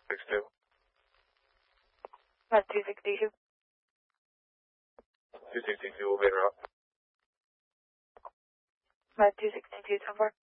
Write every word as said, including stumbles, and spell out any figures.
sixty-two. Med two sixty-two. two sixty-two will be her up. Med two sixty-two so far.